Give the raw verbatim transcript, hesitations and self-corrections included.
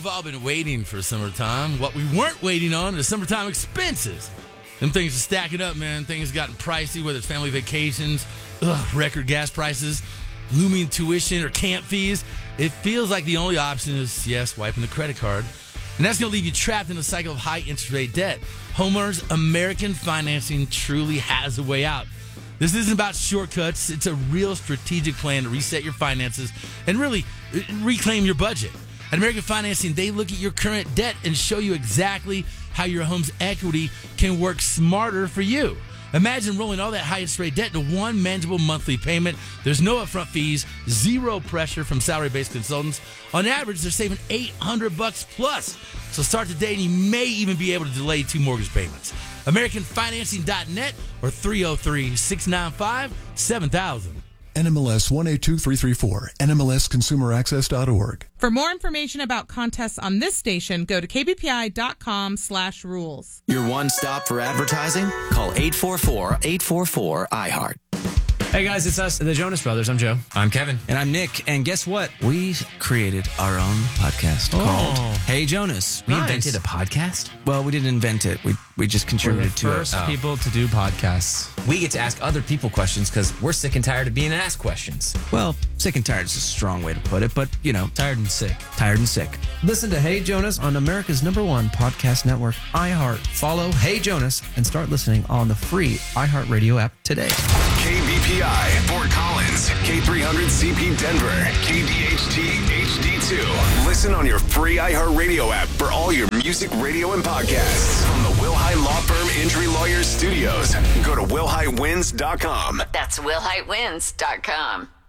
we've all been waiting for summertime. What we weren't waiting on is summertime expenses. Them things are stacking up, man. Things have gotten pricey, whether it's family vacations, ugh, record gas prices, looming tuition, or camp fees. It feels like the only option is, yes, wiping the credit card. And that's going to leave you trapped in a cycle of high interest rate debt. Homeowners, American Financing truly has a way out. This isn't about shortcuts. It's a real strategic plan to reset your finances and really reclaim your budget. At American Financing, they look at your current debt and show you exactly how your home's equity can work smarter for you. Imagine rolling all that high interest rate debt into one manageable monthly payment. There's no upfront fees, zero pressure from salary-based consultants. On average, they're saving eight hundred bucks plus. So start today, and you may even be able to delay two mortgage payments. American Financing dot net or three oh three, six nine five, seven thousand. N M L S one eight two three three four, N M L S consumer access dot org. For more information about contests on this station, go to k b p i dot com slash rules. Your one stop for advertising? Call eight four four, eight four four, I heart. Hey guys, it's us, the Jonas Brothers. I'm Joe. I'm Kevin. And I'm Nick. And guess what? We created our own podcast Oh. called Hey Jonas. We Nice. invented a podcast? Well, we didn't invent it. We we just We're the contributed to it. first Oh. people to do podcasts. We get to ask other people questions because we're sick and tired of being asked questions. Well, sick and tired is a strong way to put it, but, you know, Tired and sick. tired and sick. Listen to Hey Jonas on America's number one podcast network, iHeart. Follow Hey Jonas and start listening on the free iHeartRadio app today. K B P I, Fort Collins, K three hundred C P Denver, K D H T H D two. Listen on your free iHeartRadio app for all your music, radio, and podcasts. From the Wilhite Law Firm Injury Lawyers Studios, go to wilhite wins dot com. That's will hite wins dot com.